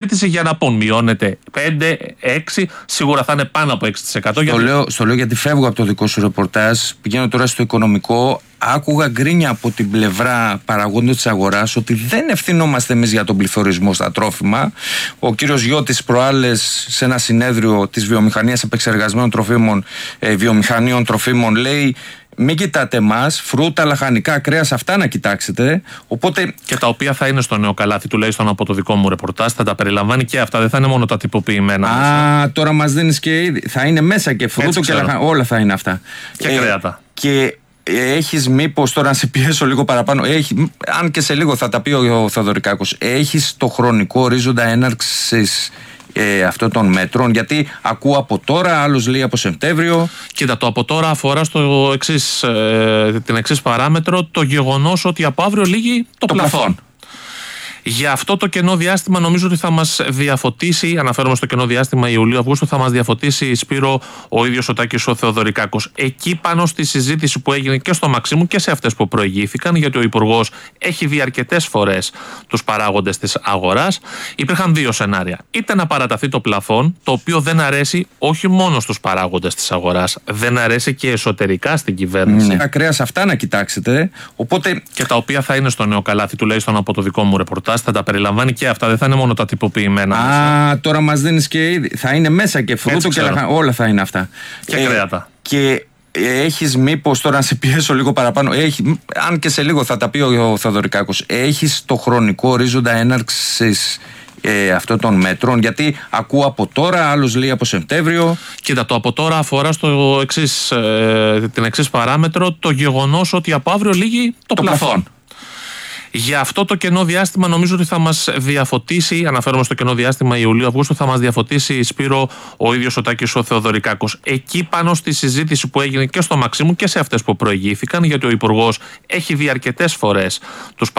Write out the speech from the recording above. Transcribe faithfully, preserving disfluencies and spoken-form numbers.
συζήτηση για να πούν μειώνεται πέντε, έξι, σίγουρα θα είναι πάνω από έξι τοις εκατό. Στο, γιατί... λέω, στο λέω γιατί φεύγω από το δικό σου ρεπορτάζ, πηγαίνω τώρα στο οικονομικό. Άκουγα γκρίνια από την πλευρά παραγόντων της αγοράς ότι δεν ευθυνόμαστε εμείς για τον πληθωρισμό στα τρόφιμα. Ο κύριος Γιώτης προάλλες σε ένα συνέδριο της βιομηχανίας επεξεργασμένων τροφίμων, ε, βιομηχανίων τροφίμων, λέει: μην κοιτάτε εμάς, φρούτα, λαχανικά, κρέας, αυτά να κοιτάξετε. Οπότε... Και τα οποία θα είναι στο νέο καλάθι, τουλάχιστον από το δικό μου ρεπορτάζ, θα τα περιλαμβάνει και αυτά. Δεν θα είναι μόνο τα τυποποιημένα. Α, μέσα. Τώρα μας δίνεις και ήδη. Θα είναι μέσα και φρούτο και λαχανικά. Όλα θα είναι αυτά. Και ε, κρέατα. Και έχεις μήπως, τώρα να σε πιέσω λίγο παραπάνω, έχει, αν και σε λίγο θα τα πει ο Θεοδωρικάκος, έχεις το χρονικό ορίζοντα έναρξης Ε, αυτών των μέτρων, γιατί ακούω από τώρα, άλλος λέει από Σεπτέμβριο. Κοίτα, το από τώρα αφορά στο εξής, ε, την εξής παράμετρο, το γεγονός ότι από αύριο λήγει το, το πλαφόν. πλαφόν. Για αυτό το κενό διάστημα νομίζω ότι θα μας διαφωτίσει, αναφέρομαι στο κενό διάστημα Ιουλίου-Αυγούστου, θα μας διαφωτίσει, Σπύρο, ο ίδιος ο Τάκης ο Θεοδωρικάκος. Εκεί πάνω στη συζήτηση που έγινε και στο Μαξίμου και σε αυτές που προηγήθηκαν, γιατί ο Υπουργός έχει δει αρκετές φορές τους παράγοντες της αγοράς, υπήρχαν δύο σενάρια. Είτε να παραταθεί το πλαφόν, το οποίο δεν αρέσει όχι μόνο στους παράγοντες της αγοράς, δεν αρέσει και εσωτερικά στην κυβέρνηση. Ναι. Ακραία σε αυτά να κοιτάξετε. Οπότε... Και τα οποία θα είναι στο νέο καλάθι, τουλάχιστον από το δικό μου ρεπορτάζ. Θα τα περιλαμβάνει και αυτά, δεν θα είναι μόνο τα τυποποιημένα. Α, μέσα. Τώρα μας δίνεις και ήδη. Θα είναι μέσα και φρούτο και λαχανικά. Όλα θα είναι αυτά. Και ε, κρέατα. Και έχεις μήπως, τώρα να σε πιέσω λίγο παραπάνω, έχει, αν και σε λίγο θα τα πει ο Θεοδωρικάκος, έχεις το χρονικό ορίζοντα έναρξης ε, αυτών των μέτρων, γιατί ακούω από τώρα, άλλος λέει από Σεπτέμβριο. Κοίτα, το από τώρα αφορά στο εξής, ε, την εξής παράμετρο, το γεγονός ότι από αύριο λήγει το, το πλαφόν. πλαφόν. Για αυτό το κενό διάστημα νομίζω ότι θα μας διαφωτίσει, αναφέρομαι στο κενό διάστημα Ιουλίου-Αυγούστου, θα μας διαφωτίσει, Σπύρο, ο ίδιος ο Τάκης ο Θεοδωρικάκος. Εκεί πάνω στη συζήτηση που έγινε και στο Μαξίμου και σε αυτές που προηγήθηκαν, γιατί ο Υπουργός έχει δει αρκετές φορές τους